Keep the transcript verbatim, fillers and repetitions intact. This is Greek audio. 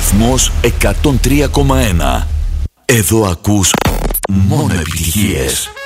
Σταθμός εκατόν τρία κόμμα ένα. Εδώ ακούς μόνο επιτυχίες.